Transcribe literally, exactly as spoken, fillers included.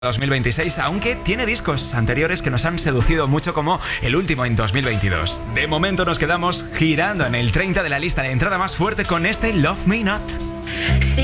dos mil veintiséis, aunque tiene discos anteriores que nos han seducido mucho, como el último en dos mil veintidós. De momento nos quedamos girando en el treinta de la lista de entrada más fuerte con este Love Me Not.